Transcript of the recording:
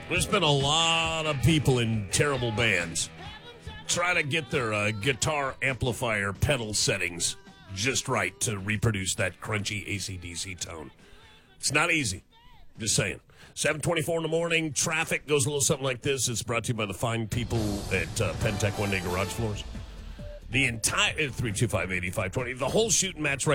There's been a lot of people in terrible bands try to get their guitar amplifier pedal settings just right to reproduce that crunchy AC/DC tone. It's not easy. Just saying. 7:24 in the morning. Traffic goes a little something like this. It's brought to you by the fine people at Pentec One Day Garage Floors. The entire 325-8520. The whole shooting match right